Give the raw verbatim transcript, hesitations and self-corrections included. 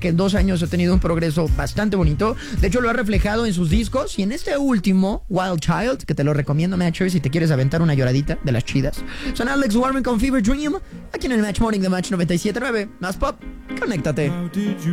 que en dos años ha tenido un progreso bastante bonito. De hecho, lo ha reflejado en sus discos y en este último, Wild Child, que te lo recomiendo, Matcher, si te quieres aventar una lloradita de las chidas. Son Alex Warren con Fever Dream, aquí en el Match Morning de Match noventa y siete punto nueve. Más pop, conéctate.